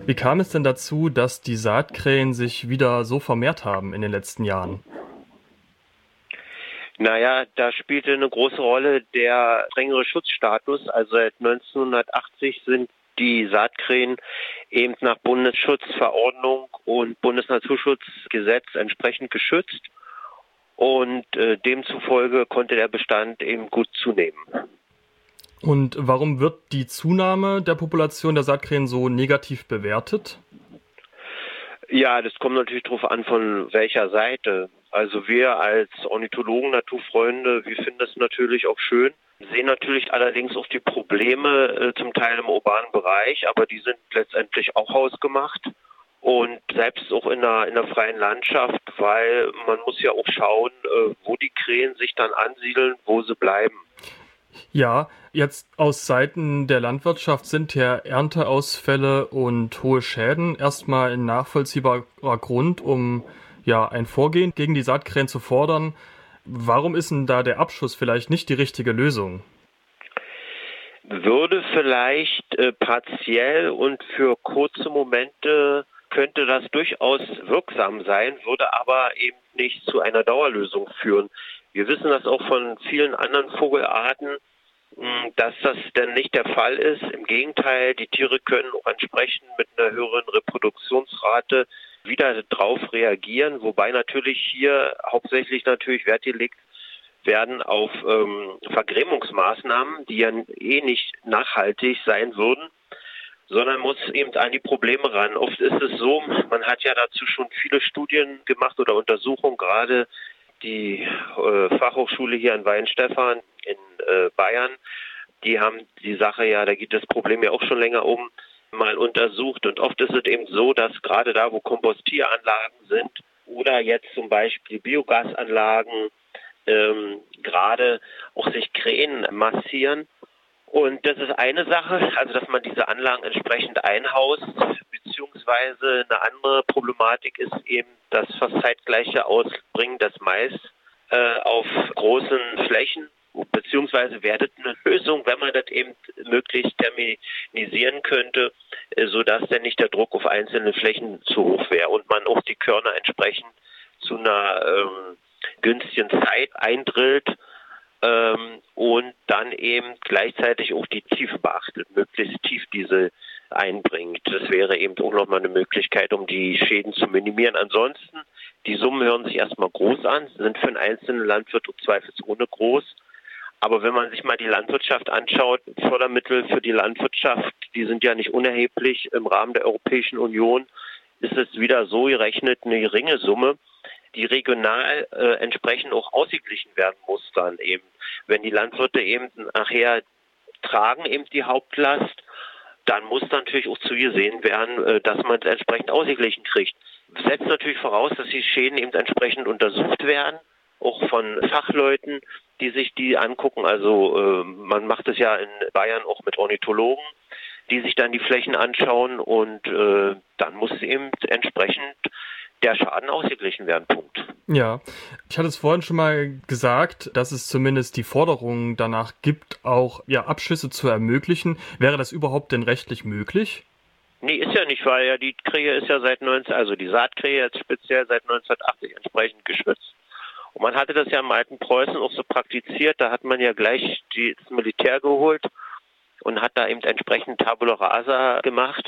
Wie kam es denn dazu, dass die Saatkrähen sich wieder so vermehrt haben in den letzten Jahren? Naja, da spielte eine große Rolle der strengere Schutzstatus. Also seit 1980 sind die Saatkrähen eben nach Bundesschutzverordnung und Bundesnaturschutzgesetz entsprechend geschützt. Und demzufolge konnte der Bestand eben gut zunehmen. Und warum wird die Zunahme der Population der Saatkrähen so negativ bewertet? Ja, das kommt natürlich darauf an, von welcher Seite. Also wir als Ornithologen, Naturfreunde, wir finden das natürlich auch schön, sehen natürlich allerdings auch die Probleme zum Teil im urbanen Bereich, aber die sind letztendlich auch hausgemacht. Und selbst auch in der freien Landschaft, weil man muss ja auch schauen, wo die Krähen sich dann ansiedeln, wo sie bleiben. Ja, jetzt aus Seiten der Landwirtschaft sind ja Ernteausfälle und hohe Schäden erstmal ein nachvollziehbarer Grund, um ein Vorgehen gegen die Saatkrähen zu fordern. Warum ist denn da der Abschuss vielleicht nicht die richtige Lösung? Würde vielleicht partiell und für kurze Momente könnte das durchaus wirksam sein, würde aber eben nicht zu einer Dauerlösung führen. Wir wissen das auch von vielen anderen Vogelarten, dass das denn nicht der Fall ist. Im Gegenteil, die Tiere können auch entsprechend mit einer höheren Reproduktionsrate wieder drauf reagieren, wobei natürlich hier hauptsächlich natürlich Wert gelegt werden auf Vergrämungsmaßnahmen, die ja nicht nachhaltig sein würden, sondern muss eben an die Probleme ran. Oft ist es so, man hat ja dazu schon viele Studien gemacht oder Untersuchungen, gerade die Fachhochschule hier in Weihenstephan in Bayern, die haben die Sache ja, da geht das Problem ja auch schon länger mal untersucht. Und oft ist es eben so, dass gerade da, wo Kompostieranlagen sind oder jetzt zum Beispiel Biogasanlagen, gerade auch sich Krähen massieren. Und das ist eine Sache, also dass man diese Anlagen entsprechend einhaust, beziehungsweise eine andere Problematik ist eben das fast zeitgleiche Ausbringen des Mais auf großen Flächen, beziehungsweise wäre das eine Lösung, wenn man das eben möglichst terminisieren könnte, sodass dann nicht der Druck auf einzelne Flächen zu hoch wäre und man auch die Körner entsprechend zu einer günstigen Zeit eindrillt und dann eben gleichzeitig auch die Tiefe beachtet, möglichst tief diese einbringt. Das wäre eben auch nochmal eine Möglichkeit, um die Schäden zu minimieren. Ansonsten, die Summen hören sich erstmal groß an, sind für einen einzelnen Landwirt zweifelsohne groß. Aber wenn man sich mal die Landwirtschaft anschaut, Fördermittel für die Landwirtschaft, die sind ja nicht unerheblich. Im Rahmen der Europäischen Union ist es wieder so gerechnet eine geringe Summe, die regional entsprechend auch ausgeglichen werden muss dann eben. Wenn die Landwirte eben nachher tragen eben die Hauptlast, dann muss natürlich auch zugesehen werden, dass man es entsprechend ausgeglichen kriegt. Das setzt natürlich voraus, dass die Schäden eben entsprechend untersucht werden, auch von Fachleuten, die sich die angucken. Also man macht es ja in Bayern auch mit Ornithologen, die sich dann die Flächen anschauen und dann muss eben entsprechend der Schaden ausgeglichen werden. Punkt. Ja, ich hatte es vorhin schon mal gesagt, dass es zumindest die Forderung danach gibt, auch Abschüsse zu ermöglichen. Wäre das überhaupt denn rechtlich möglich? Nee, ist ja nicht, weil ja die Krähe ist ja also die Saatkrähe jetzt speziell seit 1980 entsprechend geschützt. Und man hatte das ja im alten Preußen auch so praktiziert, da hat man ja gleich das Militär geholt und hat da eben entsprechend Tabula Rasa gemacht.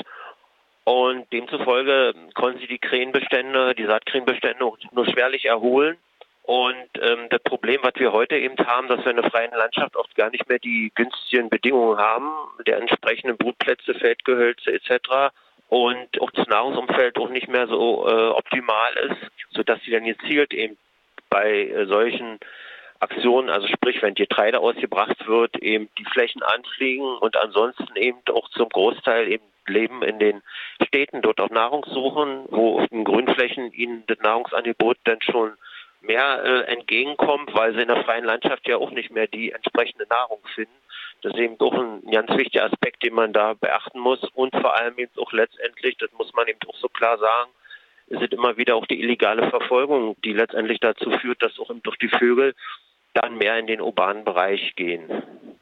Und demzufolge konnten sie die Saatkrähenbestände nur schwerlich erholen. Und das Problem, was wir heute eben haben, dass wir in der freien Landschaft oft gar nicht mehr die günstigen Bedingungen haben, der entsprechenden Brutplätze, Feldgehölze etc. Und auch das Nahrungsumfeld auch nicht mehr so optimal ist, sodass sie dann gezielt eben bei solchen Aktionen, also sprich, wenn Getreide ausgebracht wird, eben die Flächen anfliegen und ansonsten eben auch zum Großteil eben leben in den Städten, dort auch Nahrung suchen, wo auf den Grünflächen ihnen das Nahrungsangebot dann schon mehr entgegenkommt, weil sie in der freien Landschaft ja auch nicht mehr die entsprechende Nahrung finden. Das ist eben auch ein ganz wichtiger Aspekt, den man da beachten muss und vor allem eben auch letztendlich, das muss man eben auch so klar sagen, ist es immer wieder auch die illegale Verfolgung, die letztendlich dazu führt, dass auch eben durch die Vögel dann mehr in den urbanen Bereich gehen.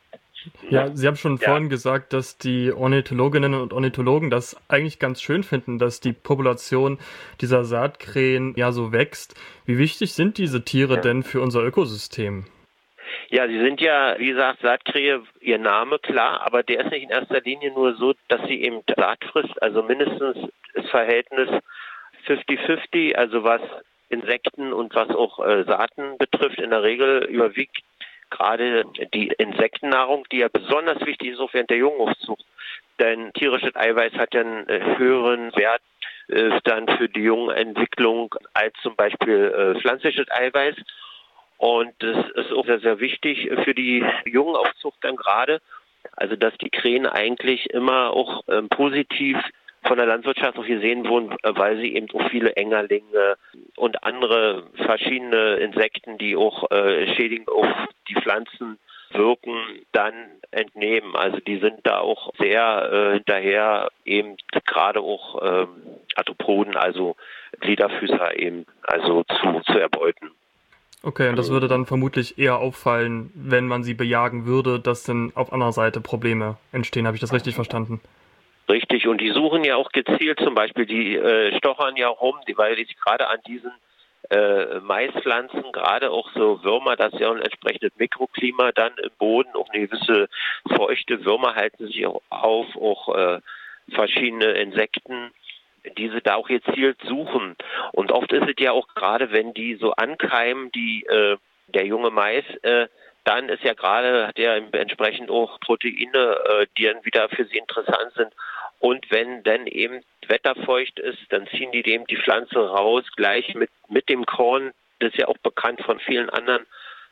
Ja, Sie haben schon vorhin gesagt, dass die Ornithologinnen und Ornithologen das eigentlich ganz schön finden, dass die Population dieser Saatkrähen ja so wächst. Wie wichtig sind diese Tiere denn für unser Ökosystem? Ja, sie sind ja, wie gesagt, Saatkrähe, ihr Name, klar, aber der ist nicht in erster Linie nur so, dass sie eben Saat frisst, also mindestens das Verhältnis 50-50, also was Insekten und was auch Saaten betrifft, in der Regel überwiegt gerade die Insektennahrung, die ja besonders wichtig ist, auch während der Jungenaufzucht. Denn tierisches Eiweiß hat ja einen höheren Wert dann für die Jungenentwicklung als zum Beispiel pflanzliches Eiweiß. Und das ist auch sehr, sehr wichtig für die Jungenaufzucht dann gerade. Also dass die Krähen eigentlich immer auch positiv von der Landwirtschaft auch gesehen wurden, weil sie eben auch viele Engerlinge und andere verschiedene Insekten, die auch schädigend auf die Pflanzen wirken, dann entnehmen. Also die sind da auch sehr hinterher, eben gerade auch Arthropoden, also Gliederfüßer eben, also zu erbeuten. Okay, und das würde dann vermutlich eher auffallen, wenn man sie bejagen würde, dass dann auf anderer Seite Probleme entstehen. Habe ich das richtig verstanden? Richtig, und die suchen ja auch gezielt, zum Beispiel, die stochern ja rum, weil die sich gerade an diesen Maispflanzen, gerade auch so Würmer, das ist ja ein entsprechendes Mikroklima dann im Boden, auch eine gewisse feuchte Würmer halten sich auch auf, auch verschiedene Insekten, die sie da auch gezielt suchen. Und oft ist es ja auch gerade, wenn die so ankeimen, der junge Mais, dann ist ja gerade, hat er entsprechend auch Proteine, die dann wieder für sie interessant sind. Und wenn dann eben wetterfeucht ist, dann ziehen die eben die Pflanze raus, gleich mit dem Korn. Das ist ja auch bekannt von vielen anderen,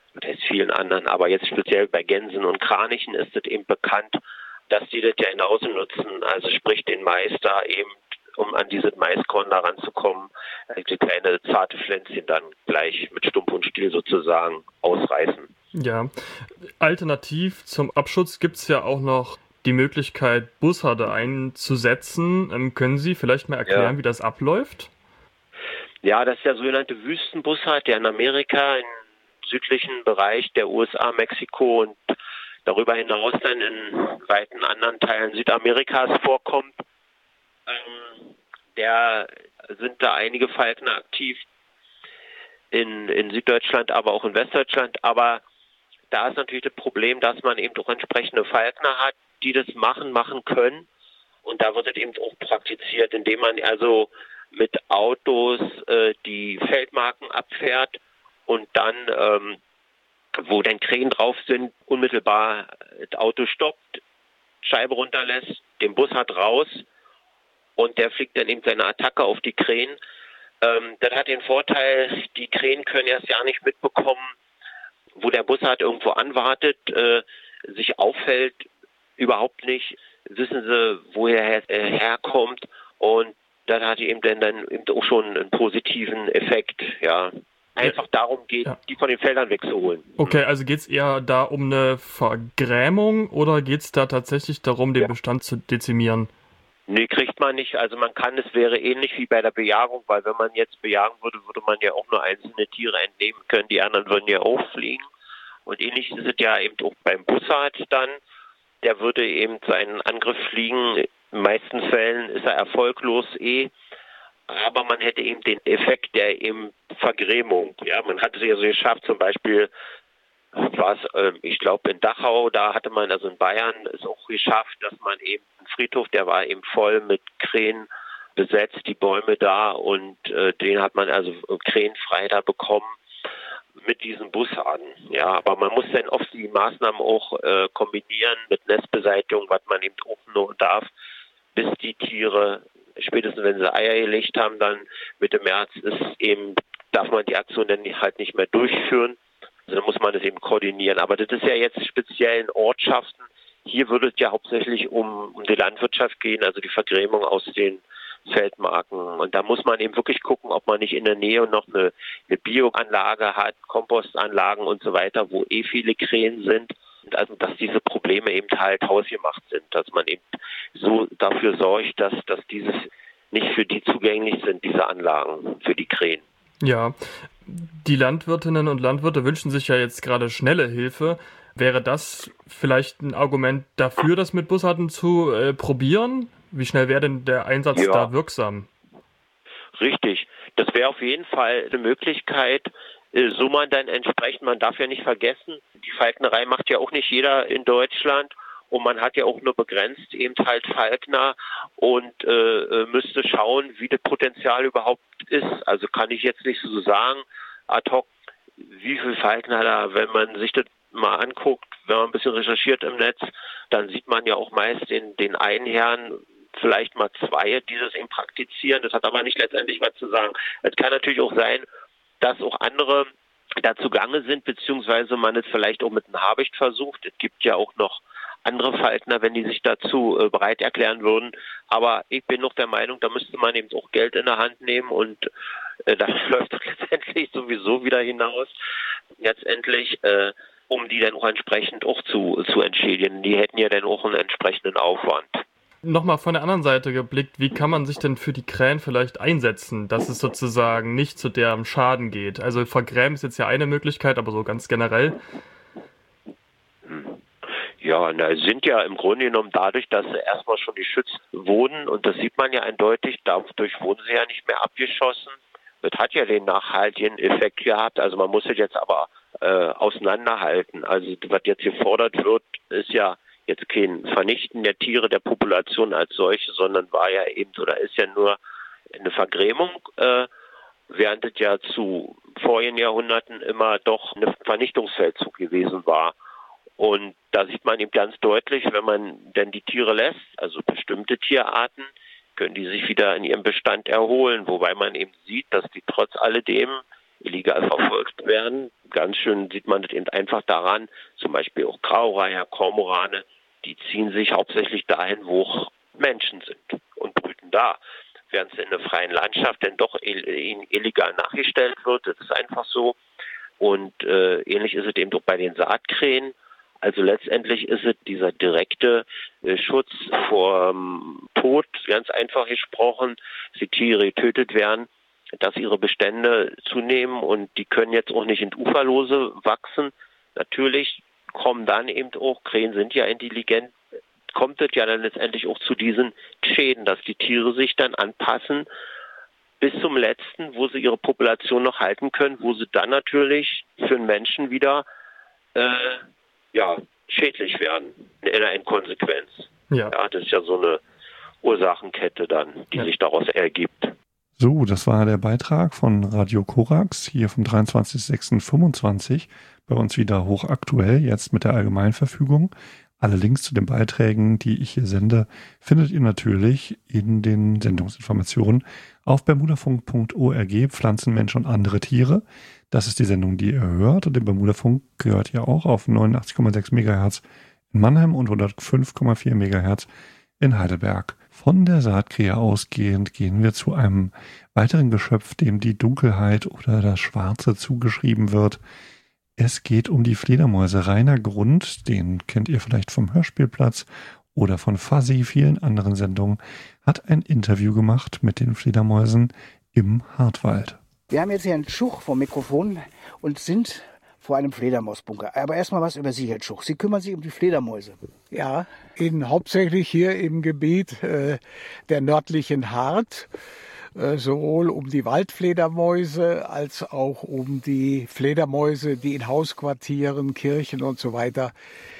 aber jetzt speziell bei Gänsen und Kranichen ist es eben bekannt, dass die das ja genauso nutzen. Also sprich den Mais da eben, um an dieses Maiskorn da ranzukommen, die kleine zarte Pflänzchen dann gleich mit Stumpf und Stiel sozusagen ausreißen. Ja, alternativ zum Abschutz gibt es ja auch noch die Möglichkeit, Bussarde einzusetzen. Können Sie vielleicht mal erklären, wie das abläuft? Ja, das ist der sogenannte Wüstenbussard, der in Amerika, im südlichen Bereich der USA, Mexiko und darüber hinaus dann in weiten anderen Teilen Südamerikas vorkommt. Sind da einige Falkner aktiv in Süddeutschland, aber auch in Westdeutschland. Aber da ist natürlich das Problem, dass man eben auch entsprechende Falkner hat, die das machen können. Und da wird es eben auch praktiziert, indem man also mit Autos die Feldmarken abfährt und dann, wo dann Krähen drauf sind, unmittelbar das Auto stoppt, Scheibe runterlässt, den Bussard raus und der fliegt dann eben seine Attacke auf die Krähen. Das hat den Vorteil, die Krähen können erst ja nicht mitbekommen, wo der Bussard irgendwo anwartet, sich aufhält, überhaupt nicht, wissen sie, woher er herkommt, und das hat eben dann eben auch schon einen positiven Effekt, ja. Einfach darum geht, die von den Feldern wegzuholen. Okay, also geht es eher da um eine Vergrämung oder geht es da tatsächlich darum, den Bestand zu dezimieren? Nee, kriegt man nicht. Also man kann, es wäre ähnlich wie bei der Bejagung, weil wenn man jetzt bejagen würde, würde man ja auch nur einzelne Tiere entnehmen können, die anderen würden ja auffliegen. Und ähnlich ist es ja eben auch beim Bussard dann. Der würde eben seinen Angriff fliegen. In den meisten Fällen ist er erfolglos aber man hätte eben den Effekt der eben Vergrämung. Ja, man hat es ja so geschafft, zum Beispiel war es, ich glaube in Dachau, da hatte man, also in Bayern, es auch geschafft, dass man eben einen Friedhof, der war eben voll mit Krähen besetzt, die Bäume da, und den hat man also krähenfrei da bekommen mit diesen Bussarden. Ja, aber man muss dann oft die Maßnahmen auch kombinieren mit Nestbeseitigung, was man eben auch nur darf, bis die Tiere, spätestens wenn sie Eier gelegt haben, dann Mitte März darf man die Aktion dann halt nicht mehr durchführen. Also dann muss man das eben koordinieren. Aber das ist ja jetzt speziell in Ortschaften. Hier würde es ja hauptsächlich um die Landwirtschaft gehen, also die Vergrämung aus den Feldmarken. Und da muss man eben wirklich gucken, ob man nicht in der Nähe noch eine Bioanlage hat, Kompostanlagen und so weiter, wo viele Krähen sind. Und also, dass diese Probleme eben halt hausgemacht sind, dass man eben so dafür sorgt, dass dieses nicht für die zugänglich sind, diese Anlagen für die Krähen. Ja, die Landwirtinnen und Landwirte wünschen sich ja jetzt gerade schnelle Hilfe. Wäre das vielleicht ein Argument dafür, das mit Bussarden zu probieren? Wie schnell wäre denn der Einsatz da wirksam? Richtig. Das wäre auf jeden Fall eine Möglichkeit, so man dann entsprechend, man darf ja nicht vergessen, die Falknerei macht ja auch nicht jeder in Deutschland und man hat ja auch nur begrenzt eben halt Falkner und müsste schauen, wie das Potenzial überhaupt ist. Also kann ich jetzt nicht so sagen, ad hoc, wie viel Falkner da, wenn man sich das mal anguckt, wenn man ein bisschen recherchiert im Netz, dann sieht man ja auch meist den einen Herrn, vielleicht mal zwei, die das eben praktizieren. Das hat aber nicht letztendlich was zu sagen. Es kann natürlich auch sein, dass auch andere dazu Gange sind, beziehungsweise man es vielleicht auch mit einem Habicht versucht. Es gibt ja auch noch andere Falkner, wenn die sich dazu bereit erklären würden. Aber ich bin noch der Meinung, da müsste man eben auch Geld in der Hand nehmen und das läuft doch letztendlich sowieso wieder hinaus. Letztendlich, um die dann auch entsprechend auch zu entschädigen. Die hätten ja dann auch einen entsprechenden Aufwand. Nochmal von der anderen Seite geblickt, wie kann man sich denn für die Krähen vielleicht einsetzen, dass es sozusagen nicht zu deren Schaden geht? Also vergrämen ist jetzt ja eine Möglichkeit, aber so ganz generell. Ja, sind ja im Grunde genommen dadurch, dass sie erstmal schon geschützt wurden und das sieht man ja eindeutig, dadurch wurden sie ja nicht mehr abgeschossen. Das hat ja den nachhaltigen Effekt gehabt, also man muss es jetzt aber auseinanderhalten. Also was jetzt gefordert wird, ist ja jetzt kein Vernichten der Tiere, der Population als solche, sondern war ja eben oder ist ja nur eine Vergrämung, während es ja zu vorigen Jahrhunderten immer doch ein Vernichtungsfeldzug gewesen war. Und da sieht man eben ganz deutlich, wenn man denn die Tiere lässt, also bestimmte Tierarten, können die sich wieder in ihrem Bestand erholen, wobei man eben sieht, dass die trotz alledem illegal verfolgt werden. Ganz schön sieht man das eben einfach daran, zum Beispiel auch Graureiher, Kormorane, die ziehen sich hauptsächlich dahin, wo Menschen sind und brüten da. Während es in der freien Landschaft dann doch illegal nachgestellt wird, das ist einfach so. Und ähnlich ist es eben doch bei den Saatkrähen. Also letztendlich ist es dieser direkte Schutz vor Tod, ganz einfach gesprochen, dass die Tiere getötet werden, dass ihre Bestände zunehmen und die können jetzt auch nicht in Uferlose wachsen. Natürlich kommen dann eben auch, Krähen sind ja intelligent, kommt es ja dann letztendlich auch zu diesen Schäden, dass die Tiere sich dann anpassen bis zum letzten, wo sie ihre Population noch halten können, wo sie dann natürlich für den Menschen wieder schädlich werden in einer Konsequenz. Ja, das ist ja so eine Ursachenkette dann, die sich daraus ergibt. So, das war der Beitrag von Radio Korax, hier vom 23.06.25. Bei uns wieder hochaktuell, jetzt mit der Allgemeinverfügung. Alle Links zu den Beiträgen, die ich hier sende, findet ihr natürlich in den Sendungsinformationen auf bermudafunk.org, Pflanzen, Menschen und andere Tiere. Das ist die Sendung, die ihr hört. Und den Bermudafunk gehört ihr auch auf 89,6 MHz in Mannheim und 105,4 MHz in Heidelberg. Von der Saatkrähe ausgehend gehen wir zu einem weiteren Geschöpf, dem die Dunkelheit oder das Schwarze zugeschrieben wird. Es geht um die Fledermäuse. Rainer Grund, den kennt ihr vielleicht vom Hörspielplatz oder von Fuzzy, vielen anderen Sendungen, hat ein Interview gemacht mit den Fledermäusen im Hartwald. Wir haben jetzt hier einen Schuch vom Mikrofon und sind vor einem Fledermausbunker. Aber erstmal was über Sie, Herr Schuch. Sie kümmern sich um die Fledermäuse. Ja, hauptsächlich hier im Gebiet der nördlichen Hart. Sowohl um die Waldfledermäuse als auch um die Fledermäuse, die in Hausquartieren, Kirchen und so weiter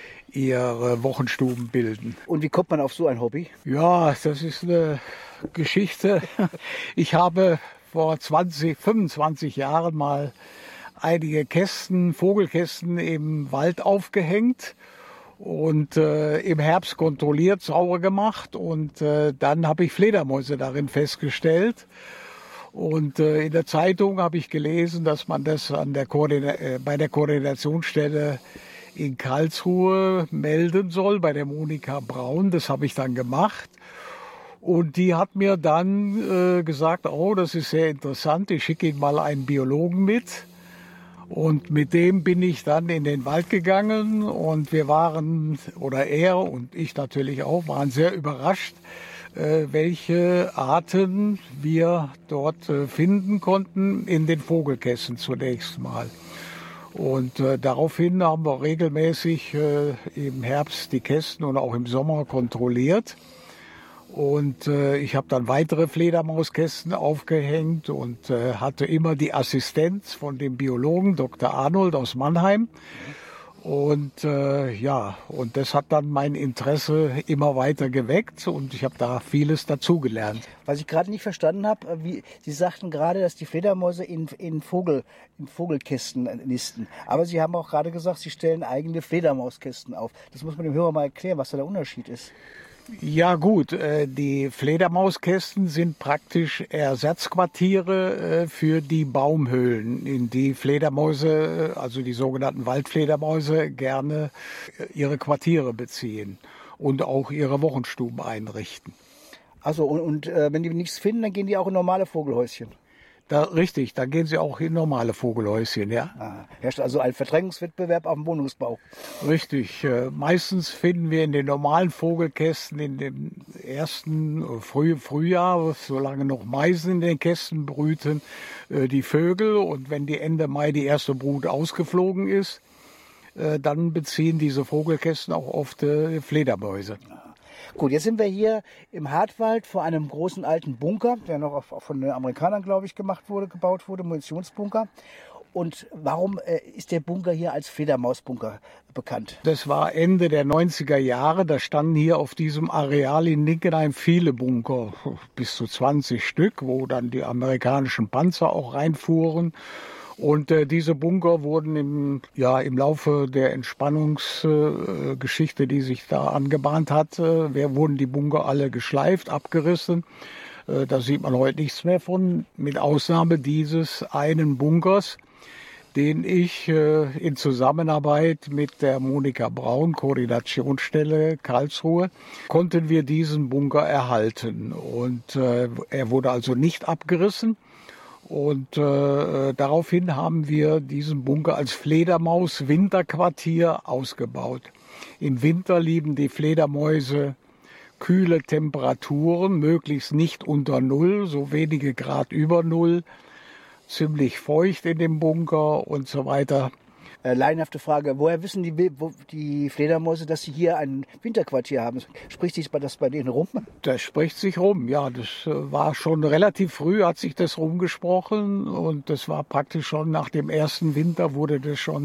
ihre Wochenstuben bilden. Und wie kommt man auf so ein Hobby? Ja, das ist eine Geschichte. Ich habe vor 25 Jahren mal einige Vogelkästen im Wald aufgehängt und im Herbst kontrolliert, sauber gemacht und dann habe ich Fledermäuse darin festgestellt. Und in der Zeitung habe ich gelesen, dass man das bei der Koordinationsstelle in Karlsruhe melden soll, bei der Monika Braun. Das habe ich dann gemacht. Und die hat mir dann gesagt, oh, das ist sehr interessant, ich schicke Ihnen mal einen Biologen mit. Und mit dem bin ich dann in den Wald gegangen und wir waren, oder er und ich natürlich auch, waren sehr überrascht, welche Arten wir dort finden konnten in den Vogelkästen zunächst mal. Und daraufhin haben wir regelmäßig im Herbst die Kästen und auch im Sommer kontrolliert. Und ich habe dann weitere Fledermauskästen aufgehängt und hatte immer die Assistenz von dem Biologen Dr. Arnold aus Mannheim. Und und das hat dann mein Interesse immer weiter geweckt und ich habe da vieles dazugelernt. Was ich gerade nicht verstanden habe, Sie sagten gerade, dass die Fledermäuse in Vogelkästen nisten. Aber Sie haben auch gerade gesagt, Sie stellen eigene Fledermauskästen auf. Das muss man dem Hörer mal erklären, was da der Unterschied ist. Ja gut, die Fledermauskästen sind praktisch Ersatzquartiere für die Baumhöhlen, in die Fledermäuse, also die sogenannten Waldfledermäuse, gerne ihre Quartiere beziehen und auch ihre Wochenstuben einrichten. Also und wenn die nichts finden, dann gehen die auch in normale Vogelhäuschen. Richtig, dann gehen sie auch in normale Vogelhäuschen, ja. Herrscht also ein Verdrängungswettbewerb auf dem Wohnungsbau. Richtig, meistens finden wir in den normalen Vogelkästen in dem ersten Frühjahr, solange noch Meisen in den Kästen brüten, die Vögel. Und wenn die Ende Mai die erste Brut ausgeflogen ist, dann beziehen diese Vogelkästen auch oft Fledermäuse. Gut, jetzt sind wir hier im Hartwald vor einem großen alten Bunker, der noch von den Amerikanern, glaube ich, gebaut wurde, Munitionsbunker. Und warum ist der Bunker hier als Fledermausbunker bekannt? Das war Ende der 90er Jahre. Da standen hier auf diesem Areal in Linkenheim viele Bunker, bis zu 20 Stück, wo dann die amerikanischen Panzer auch reinfuhren. Und diese Bunker wurden im Laufe der Entspannungsgeschichte, die sich da angebahnt hat, wurden die Bunker alle geschleift, abgerissen. Da sieht man heute nichts mehr von, mit Ausnahme dieses einen Bunkers, den ich in Zusammenarbeit mit der Monika Braun, Koordinationsstelle Karlsruhe, konnten wir diesen Bunker erhalten. Und er wurde also nicht abgerissen. Und daraufhin haben wir diesen Bunker als Fledermaus-Winterquartier ausgebaut. Im Winter lieben die Fledermäuse kühle Temperaturen, möglichst nicht unter Null, so wenige Grad über Null, ziemlich feucht in dem Bunker und so weiter. Laienhafte Frage, woher wissen die Fledermäuse, dass sie hier ein Winterquartier haben? Spricht sich das bei denen rum? Das spricht sich rum, ja. Das war schon relativ früh, hat sich das rumgesprochen. Und das war praktisch schon nach dem ersten Winter wurde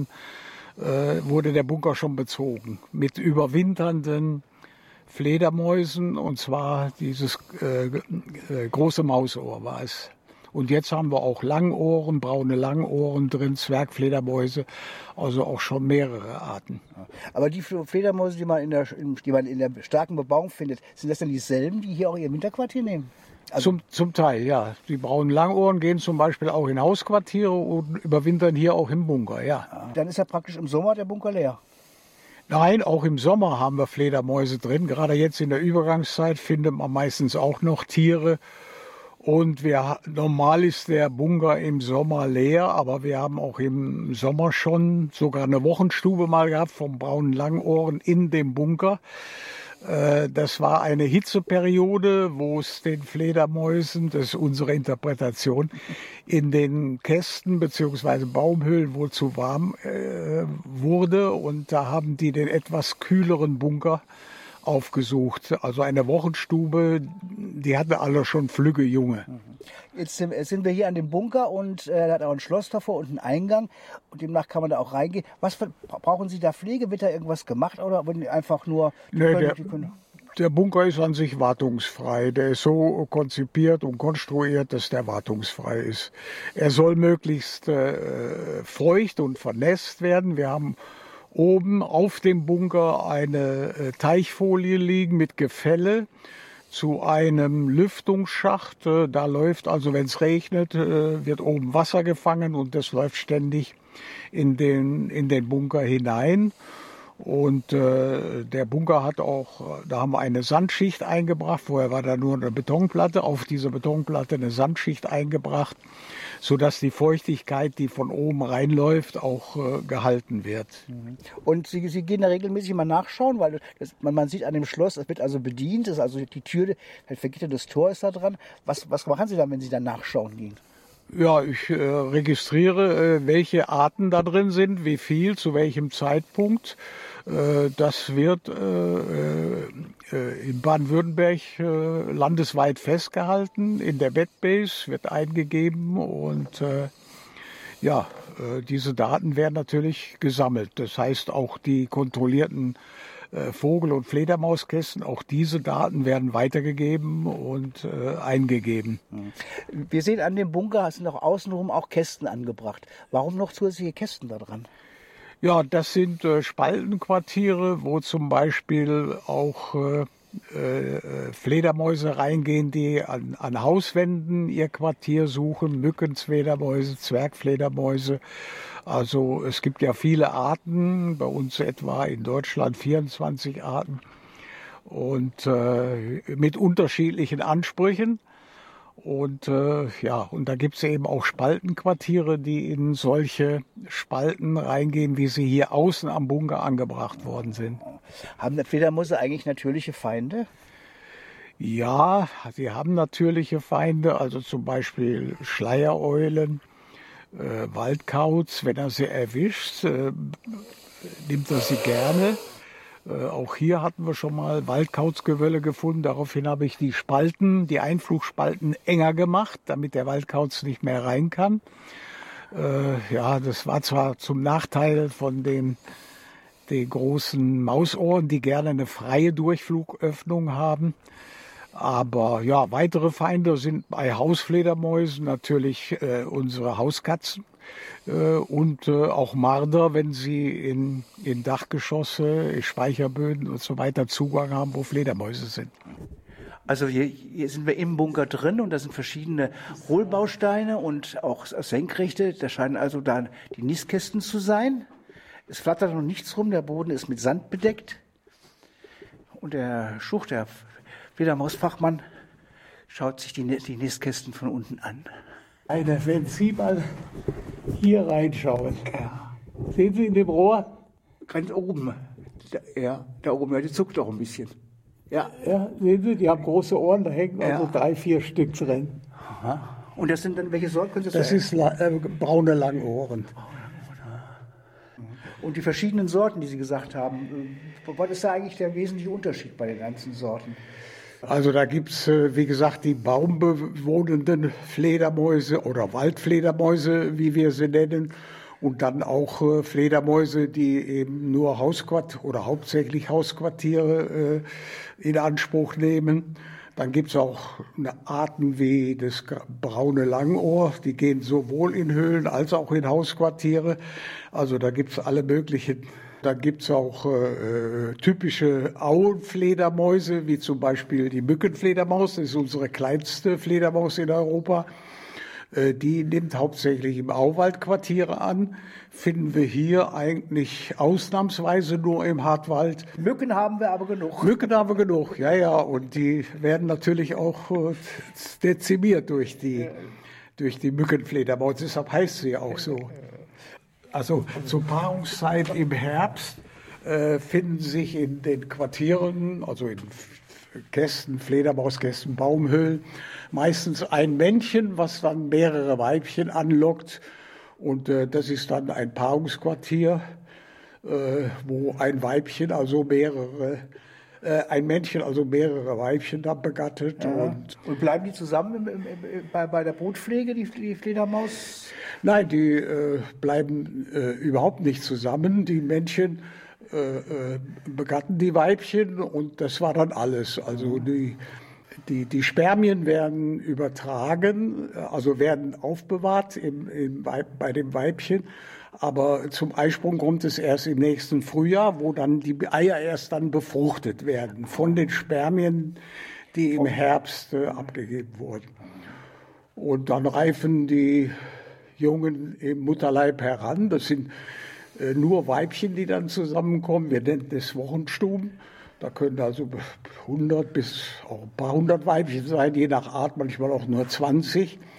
der Bunker schon bezogen. Mit überwinternden Fledermäusen, und zwar dieses große Mausohr war es. Und jetzt haben wir auch Langohren, braune Langohren drin, Zwergfledermäuse, also auch schon mehrere Arten. Aber die Fledermäuse, die man in der starken Bebauung findet, sind das dann dieselben, die hier auch ihr Winterquartier nehmen? Also zum Teil, ja. Die braunen Langohren gehen zum Beispiel auch in Hausquartiere und überwintern hier auch im Bunker, ja. Dann ist ja praktisch im Sommer der Bunker leer. Nein, auch im Sommer haben wir Fledermäuse drin. Gerade jetzt in der Übergangszeit findet man meistens auch noch Tiere. Und normal ist der Bunker im Sommer leer, aber wir haben auch im Sommer schon sogar eine Wochenstube mal gehabt vom braunen Langohren in dem Bunker. Das war eine Hitzeperiode, wo es den Fledermäusen, das ist unsere Interpretation, in den Kästen bzw. Baumhöhlen wohl zu warm wurde. Und da haben die den etwas kühleren Bunker aufgesucht. Also eine Wochenstube, die hatten alle schon flügge Junge. Jetzt sind wir hier an dem Bunker und er hat auch ein Schloss davor und einen Eingang und demnach kann man da auch reingehen. Brauchen Sie da Pflege? Wird da irgendwas gemacht oder wollen die einfach nur... Der Bunker ist an sich wartungsfrei. Der ist so konzipiert und konstruiert, dass der wartungsfrei ist. Er soll möglichst feucht und vernässt werden. Wir haben oben auf dem Bunker eine Teichfolie liegen mit Gefälle zu einem Lüftungsschacht. Da läuft also, wenn es regnet, wird oben Wasser gefangen und das läuft ständig in den Bunker hinein. Und der Bunker hat auch, da haben wir eine Sandschicht eingebracht. Vorher war da nur eine Betonplatte, auf diese Betonplatte eine Sandschicht eingebracht, sodass die Feuchtigkeit, die von oben reinläuft, auch gehalten wird. Und Sie gehen da regelmäßig mal nachschauen, weil man sieht an dem Schloss, es wird also bedient, das ist also die Tür, ein vergittertes Tor ist da dran. Was machen Sie dann, wenn Sie dann nachschauen gehen? Ja, ich registriere, welche Arten da drin sind, wie viel, zu welchem Zeitpunkt. Das wird in Baden-Württemberg landesweit festgehalten. In der Wetbase wird eingegeben und diese Daten werden natürlich gesammelt. Das heißt, auch die kontrollierten Vogel- und Fledermauskästen, auch diese Daten werden weitergegeben und eingegeben. Wir sehen an dem Bunker, sind auch außenrum auch Kästen angebracht. Warum noch zusätzliche Kästen da dran? Ja, das sind Spaltenquartiere, wo zum Beispiel auch Fledermäuse reingehen, die an Hauswänden ihr Quartier suchen, Mückenfledermäuse, Zwergfledermäuse. Also es gibt ja viele Arten, bei uns etwa in Deutschland 24 Arten und mit unterschiedlichen Ansprüchen. Und und da gibt es eben auch Spaltenquartiere, die in solche Spalten reingehen, wie sie hier außen am Bunker angebracht worden sind. Haben Fledermäuse eigentlich natürliche Feinde? Ja, sie haben natürliche Feinde, also zum Beispiel Schleiereulen, Waldkauz. Wenn er sie erwischt, nimmt er sie gerne. Auch hier hatten wir schon mal Waldkauzgewölle gefunden. Daraufhin habe ich die Einflugspalten enger gemacht, damit der Waldkauz nicht mehr rein kann. Das war zwar zum Nachteil von den großen Mausohren, die gerne eine freie Durchflugöffnung haben. Aber ja, weitere Feinde sind bei Hausfledermäusen natürlich unsere Hauskatzen. Und auch Marder, wenn sie in Dachgeschosse, Speicherböden und so weiter Zugang haben, wo Fledermäuse sind. Also hier sind wir im Bunker drin und da sind verschiedene Hohlbausteine und auch Senkrechte. Da scheinen also da die Nistkästen zu sein. Es flattert noch nichts rum, der Boden ist mit Sand bedeckt. Und der Schucht, der Fledermausfachmann, schaut sich die Nistkästen von unten an. Wenn Sie mal hier reinschauen. Ja. Sehen Sie in dem Rohr? Ganz oben. Da oben, ja, die zuckt auch ein bisschen. Ja, sehen Sie, die haben große Ohren, da hängen also 3, 4 Stück drin. Aha. Und das sind dann welche Sorten? Das ist braune Langohren. Und die verschiedenen Sorten, die Sie gesagt haben, was ist da eigentlich der wesentliche Unterschied bei den ganzen Sorten? Also da gibt es, wie gesagt, die baumbewohnenden Fledermäuse oder Waldfledermäuse, wie wir sie nennen. Und dann auch Fledermäuse, die eben nur hauptsächlich Hausquartiere in Anspruch nehmen. Dann gibt es auch Arten wie das braune Langohr, die gehen sowohl in Höhlen als auch in Hausquartiere. Also da gibt es alle möglichen. Da gibt es auch typische Auenfledermäuse, wie zum Beispiel die Mückenfledermaus. Das ist unsere kleinste Fledermaus in Europa. Die nimmt hauptsächlich im Auwaldquartiere an. Finden wir hier eigentlich ausnahmsweise nur im Hartwald. Mücken haben wir aber genug. Mücken haben wir genug, ja. Und die werden natürlich auch dezimiert durch die Mückenfledermaus. Deshalb heißt sie auch so. Also zur Paarungszeit im Herbst finden sich in den Quartieren, also in Kästen, Fledermauskästen, Baumhöhlen, meistens ein Männchen, was dann mehrere Weibchen anlockt. Und das ist dann ein Paarungsquartier, wo ein Männchen also mehrere Weibchen dann begattet. Ja. Und bleiben die zusammen bei der Brutpflege, die Fledermaus? Nein, die bleiben überhaupt nicht zusammen. Die Männchen begatten die Weibchen und das war dann alles. Also die Spermien werden übertragen, also werden aufbewahrt bei dem Weibchen. Aber zum Eisprung kommt es erst im nächsten Frühjahr, wo dann die Eier erst dann befruchtet werden von den Spermien, die im Herbst abgegeben wurden. Und dann reifen die Jungen im Mutterleib heran. Das sind nur Weibchen, die dann zusammenkommen. Wir nennen das Wochenstuben. Da können also 100 bis auch ein paar hundert Weibchen sein, je nach Art, manchmal auch nur 20.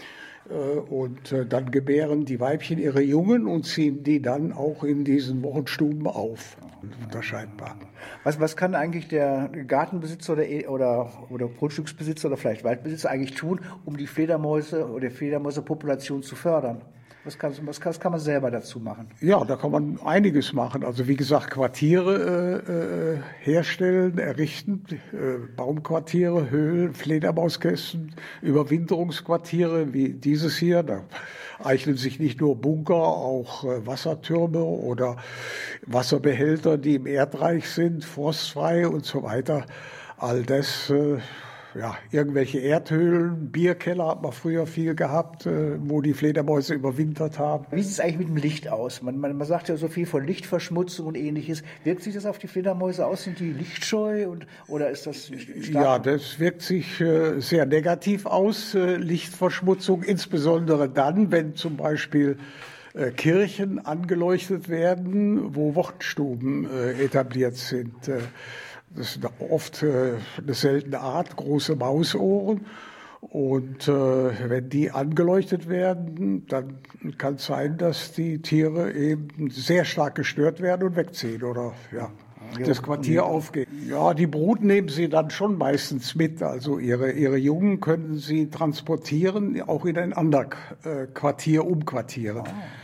Und dann gebären die Weibchen ihre Jungen und ziehen die dann auch in diesen Wochenstuben auf. Unterscheidbar. Was kann eigentlich der Gartenbesitzer oder Grundstücksbesitzer oder vielleicht Waldbesitzer eigentlich tun, um die Fledermäuse oder die Fledermäusepopulation zu fördern? Was kann man selber dazu machen? Ja, da kann man einiges machen. Also wie gesagt, Quartiere herstellen, errichten, Baumquartiere, Höhlen, Fledermauskästen, Überwinterungsquartiere wie dieses hier. Da eignen sich nicht nur Bunker, auch Wassertürme oder Wasserbehälter, die im Erdreich sind, frostfrei und so weiter. All das, irgendwelche Erdhöhlen, Bierkeller hat man früher viel gehabt, wo die Fledermäuse überwintert haben. Wie sieht es eigentlich mit dem Licht aus? Man sagt ja so viel von Lichtverschmutzung und Ähnliches. Wirkt sich das auf die Fledermäuse aus? Sind die lichtscheu oder ist das stark? Ja, das wirkt sich sehr negativ aus, Lichtverschmutzung, insbesondere dann, wenn zum Beispiel Kirchen angeleuchtet werden, wo Wochenstuben etabliert sind. Das ist oft eine seltene Art, große Mausohren. Und wenn die angeleuchtet werden, dann kann es sein, dass die Tiere eben sehr stark gestört werden und wegziehen oder das Quartier aufgeben. Ja, die Brut nehmen sie dann schon meistens mit. Also ihre Jungen können sie transportieren, auch in ein anderes Quartier umquartieren.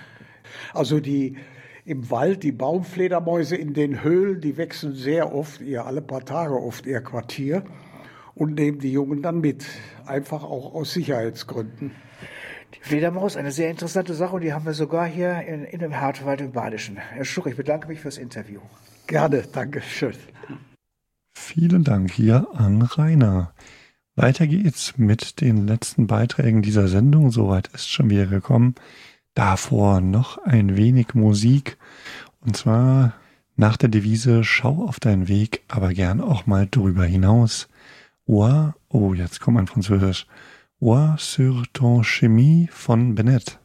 Also im Wald, die Baumfledermäuse in den Höhlen, die wechseln sehr oft, alle paar Tage oft ihr Quartier und nehmen die Jungen dann mit. Einfach auch aus Sicherheitsgründen. Die Fledermaus, eine sehr interessante Sache und die haben wir sogar hier in dem Hartwald im Badischen. Herr Schuch, ich bedanke mich fürs Interview. Gerne, danke schön. Vielen Dank hier an Rainer. Weiter geht's mit den letzten Beiträgen dieser Sendung. Soweit ist schon wieder gekommen. Davor noch ein wenig Musik, und zwar nach der Devise Schau auf deinen Weg, aber gern auch mal drüber hinaus. Jetzt kommt mein Französisch. Ois sur ton chemin von Bennett.